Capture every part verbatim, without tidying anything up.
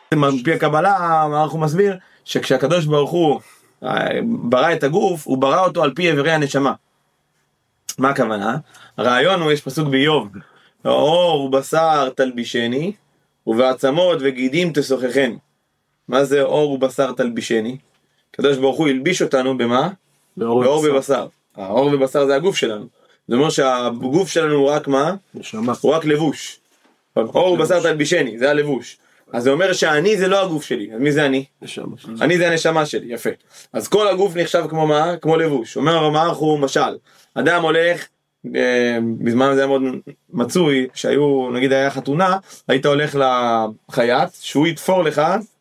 מפי הקבלה, המערך הוא מסביר, שכשהקדוש ברוך הוא ברא את הגוף, הוא ברא אותו על פי איברי הנשמה. מה הכוונה? הרעיון הוא, יש פסוק באיוב, האור ובשר תלבישני, ובעצמות וגידים תשוחחני. מה זה אור ובשר תלבישני? הקדוש ברוך הוא ילביש אותנו במה? באור ובבשר. האור ובבשר זה הגוף שלנו. זאת אומרת שהגוף שלנו הוא רק מה? נשמה. הוא רק לבוש. אור ובשר תלבישני, זה הלבוש. אז זה אומר שאני זה לא הגוף שלי. אז מי זה אני? נשמה. אני זה הנשמה שלי, יפה. אז כל הגוף נחשב כמו מה? כמו לבוש. אומר המערך הוא משל. אדם הולך, בזמן זה היה מאוד מצוי, שהיו, נגיד היה חתונה, היית הולך לחייט, שהוא יתפור לך,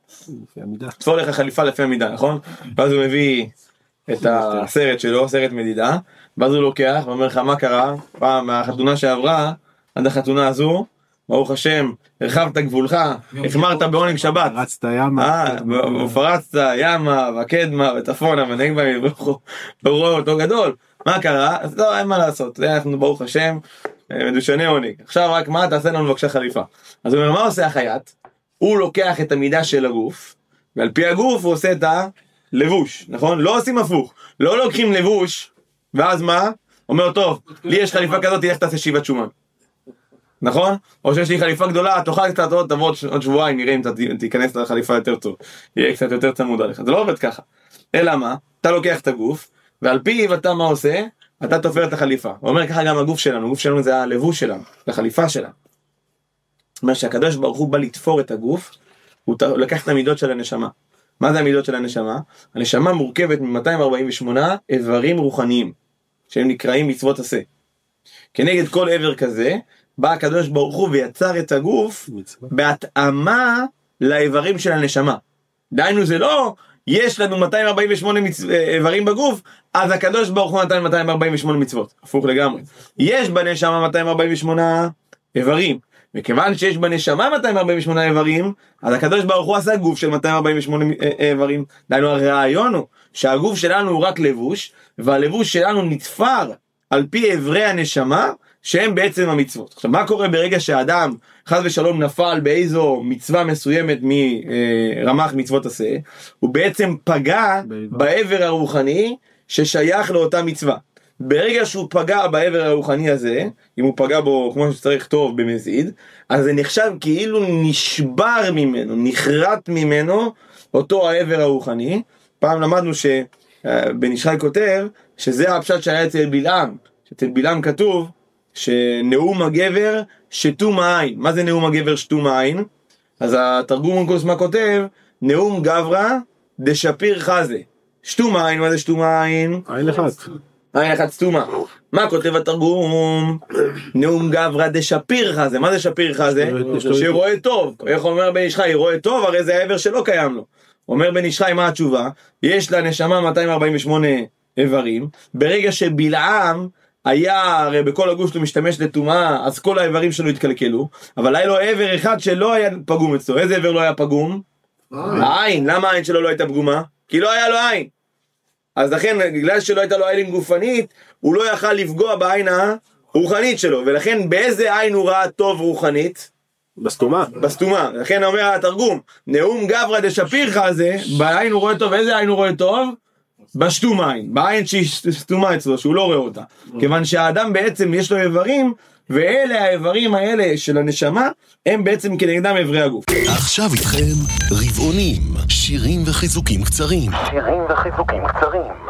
יתפור לך חליפה לפי המידה, נכון? ואז הוא מביא את הסרט שלו, סרט מדידה, ואז הוא לוקח ואומר לך מה קרה, פעם מהחתונה שעברה, עד החתונה הזו, ברוך השם, הרחבת גבולך, החמרת בעונג שבת. פרצת ימה. ופרצת ימה, וקדמה, ותפונה, ונגבה, ברור אותו גדול. מה קרה? אז לא, אין מה לעשות. אנחנו ברוך השם, מדושני עונג. עכשיו רק מה? תעשה לנו בבקשה חליפה. אז הוא אומר, מה עושה החייט? הוא לוקח את המידה של הגוף, ועל פי הגוף הוא עושה את הלבוש, נכון? לא עושים הפוך. לא לוקחים לבוש, ואז מה? אומר, טוב, לי יש חליפה כזאת, תלך תעשה שיבת שומן. נכון? או שיש לי חליפה גדולה, תאכל קצת עוד, תבוא עוד שבועיים, נראה אם תיכנס לחליפה יותר טוב, יהיה קצת יותר צמוד עליך. זה לא עובד ככה. אלא מה? אתה לוקח את הגוף, ועל פיו אתה מה עושה? אתה תופר את החליפה. הוא אומר ככה גם הגוף שלנו, הגוף שלנו זה הלבוש שלנו, החליפה שלנו. זאת אומרת שהקדוש ברוך הוא בא לתפור את הגוף, הוא לקח את המידות של הנשמה. מה זה המידות של הנשמה? הנשמה מורכבת מ-מאתיים ארבעים ושמונה איברים רוחניים, שהם נקראים מצוות עשה. כנגד כל עבר כזה, בא הקדוש ברוך הוא ויצר את הגוף בהתאמה לאיברים של הנשמה. דיינו זה לא, יש לנו מאתיים ארבעים ושמונה מצ... איברים בגוף, אז הקדוש ברוך הוא נתן מאתיים ארבעים ושמונה מצוות. הפוך לגמרי. יש בנשמה מאתיים ארבעים ושמונה איברים. וכיוון שיש בנשמה מאתיים ארבעים ושמונה איברים, אז הקדוש ברוך הוא עשה גוף של מאתיים ארבעים ושמונה איברים. דיינו, הרעיון הוא שהגוף שלנו הוא רק לבוש, והלבוש שלנו נתפר על פי איברי הנשמה, שהם בעצם המצוות. עכשיו, מה קורה ברגע שהאדם, חס ושלום, נפל באיזו מצווה מסוימת מרמ"ח מצוות עשה, הוא בעצם פגע בעבר הרוחני ששייך לאותה מצווה. ברגע שהוא פגע בעבר הרוחני הזה, אם הוא פגע בו כמו שצריך טוב במזיד, אז זה נחשב כאילו נשבר ממנו, נחרט ממנו אותו העבר הרוחני. פעם למדנו שבן איש חי כותב, שזה הפשט שהיה אצל בלעם, שאצל בלעם כתוב, שנאום הגבר שתום העין. מה זה נאום הגבר שתום העין? אז התרגום אונקלוס מה כותב? נאום גברא דשפיר חזה. שתום העין, מה זה שתום העין? עין אחת. עין אחת סתומה. מה כותב התרגום? נאום גברא דשפיר חזה. מה זה שפיר חזה? שרואה טוב. איך אומר בן איש חי? רואה טוב, הרי זה העבר שלא קיים לו. אומר בן איש חי, מה התשובה? יש לנשמה מאתיים ארבעים ושמונה איברים. ברגע שבלעם היה, הרי בכל הגוף שלו משתמש לטומאה, אז כל האיברים שלו התקלקלו, אבל היה לו עבר אחד שלא היה פגום אצלו. איזה עבר לא היה פגום? העין. למה העין שלו לא הייתה פגומה? כי לא היה לו עין. אז לכן, בגלל שלא הייתה לו עין גופנית, הוא לא יכל לפגוע בעין הרוחנית שלו, ולכן באיזה עין הוא ראה טוב רוחנית? בסתומה. בסתומה. לכן אומר התרגום, נאום גברא דשפיר חזה, בעין הוא רואה טוב. איזה עין הוא רואה טוב? בשתום עין, בעין שהיא סתומה אצלו, שהוא לא רואה אותה. כיוון שהאדם בעצם יש לו איברים, ואלה האיברים האלה של הנשמה, הם בעצם כנגדם איברי הגוף. עכשיו איתכם רבעונים, שירים וחיזוקים קצרים. שירים וחיזוקים קצרים.